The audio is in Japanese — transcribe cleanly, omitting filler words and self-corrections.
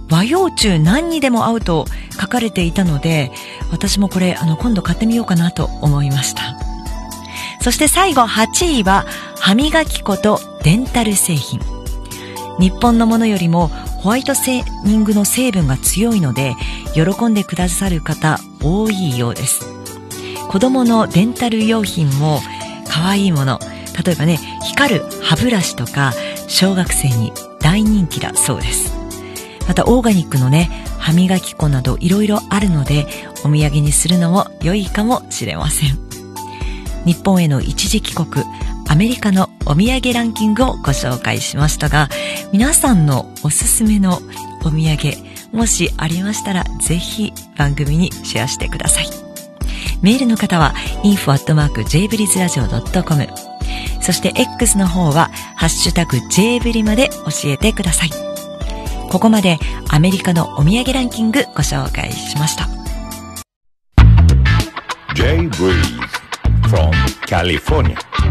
和洋中何にでも合うと書かれていたので、私もこれ今度買ってみようかなと思いました。そして最後8位は歯磨き粉とデンタル製品。日本のものよりもホワイトニングの成分が強いので喜んでくださる方多いようです。子供のデンタル用品も可愛いもの、例えばね、光る歯ブラシとか小学生に大人気だそうです。またオーガニックのね、歯磨き粉などいろいろあるのでお土産にするのも良いかもしれません。日本への一時帰国、アメリカのお土産ランキングをご紹介しましたが、皆さんのおすすめのお土産もしありましたらぜひ番組にシェアしてください。メールの方は info@jbrizradio.com、 そして X の方はハッシュタグ jbri まで教えてください。ここまでアメリカのお土産ランキングご紹介しました。 J-Breeze from California